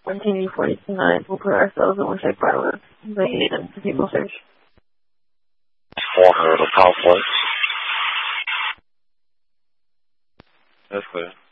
On TV 49, we'll put ourselves in check violence. They hate them for people search. 400 on Powell Point. That's clear.